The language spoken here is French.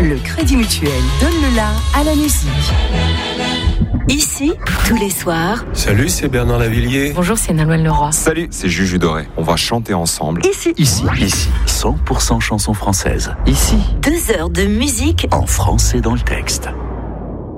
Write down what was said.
Le Crédit Mutuel donne le la à la musique. Ici, tous les soirs. Salut, c'est Bernard Lavillier. Bonjour, c'est Nolwenn Leroy. Salut, c'est Juju Doré. On va chanter ensemble. Ici. 100% chansons françaises. Ici. 2 heures de musique en français dans le texte.